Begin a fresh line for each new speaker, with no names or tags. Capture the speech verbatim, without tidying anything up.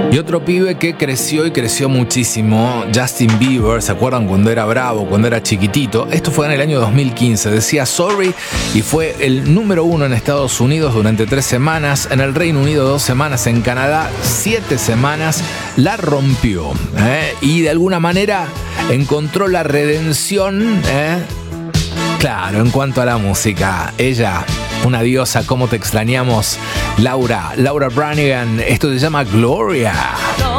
Y otro pibe que creció y creció muchísimo, Justin Bieber, ¿se acuerdan cuando era bravo, cuando era chiquitito? Esto fue en el año dos mil quince, decía Sorry y fue el número uno en Estados Unidos durante tres semanas, en el Reino Unido dos semanas, en Canadá siete semanas, la rompió, ¿eh? Y de alguna manera encontró la redención, ¿eh? Claro, en cuanto a la música, ella, una diosa, cómo te extrañamos, Laura, Laura Branigan, esto se llama Gloria.